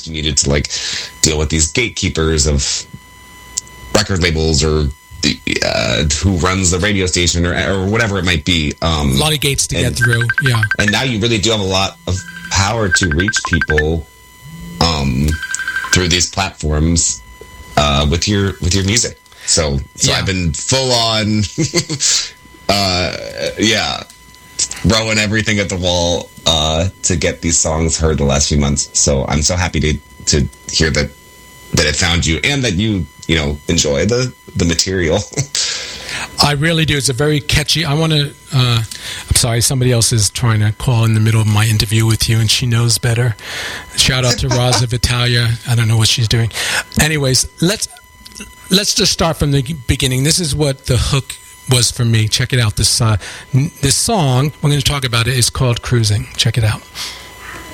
past, you needed to like deal with these gatekeepers of record labels or who runs the radio station or whatever it might be. A lot of gates to get through, yeah. And now you really do have a lot of power to reach people through these platforms with your music. So I've been full on, throwing everything at the wall to get these songs heard the last few months. So I'm so happy to hear that it found you and that you enjoy the material. I really do. It's a very catchy. I want to. I'm sorry, somebody else is trying to call in the middle of my interview with you, and she knows better. Shout out to Raza Vitalia. I don't know what she's doing. Anyways, let's just start from the beginning. This is what the hook was for me. Check it out. This song we're going to talk about it is called "Cruising." Check it out.